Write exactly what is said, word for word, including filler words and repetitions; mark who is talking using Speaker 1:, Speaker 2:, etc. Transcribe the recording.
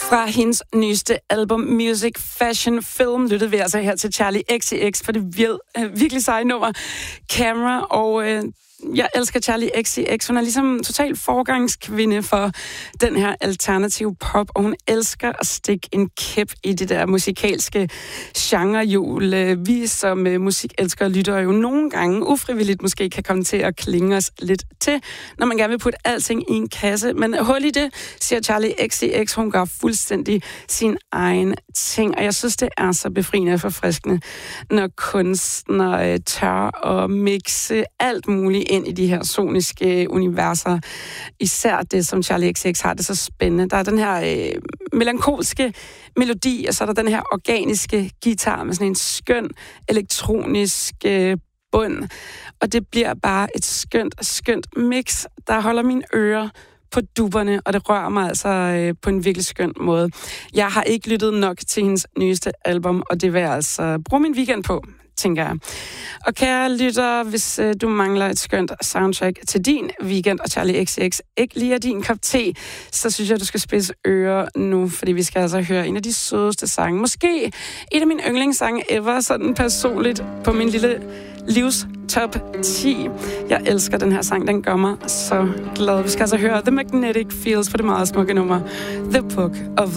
Speaker 1: Fra hendes nyeste album Music, Fashion, Film lyttede vi altså her til Charli X C X for det vir- øh, virkelig seje nummer Camera, og øh, jeg elsker Charli X C X. Hun er ligesom total forgangskvinde for den her alternative pop, og hun elsker at stikke en kæp i det der musikalske genrehjul. Vi som uh, musikelskere lytter jo nogle gange ufrivilligt måske kan komme til at klinge os lidt til, når man gerne vil putte alting i en kasse. Men hul i det, siger Charli X C X. Hun gør fuldstændig sin egen ting, og jeg synes, det er så befriende og forfriskende, når kunstnere uh, tør at mixe alt muligt ind i de her soniske universer. Især det, som Charli X C X har, det er så spændende. Der er den her øh, melankolske melodi, og så er der den her organiske guitar med sådan en skøn elektronisk øh, bund. Og det bliver bare et skønt, skønt mix, der holder mine ører på dupperne, og det rører mig altså øh, på en virkelig skøn måde. Jeg har ikke lyttet nok til hendes nyeste album, og det vil jeg altså bruge min weekend på, tænker jeg. Og kære lytter, hvis øh, du mangler et skønt soundtrack til din weekend, og Charli X C X ikke lige er din kop te, så synes jeg, du skal spidse ører nu, fordi vi skal altså høre en af de sødeste sange. Måske et af mine yndlingssange ever, sådan personligt på min lille livs top ti. Jeg elsker den her sang, den gør mig så glad. Vi skal altså høre The Magnetic Fields på det meget smukke nummer The Book of